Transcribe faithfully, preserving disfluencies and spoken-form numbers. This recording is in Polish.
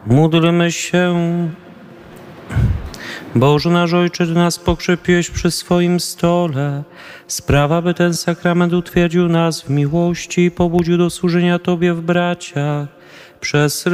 Módlmy się. Boże nasz Ojcze, Ty nas pokrzepiłeś przy swoim stole. Sprawa, by ten sakrament utwierdził nas w miłości i pobudził do służenia Tobie w braciach. Przez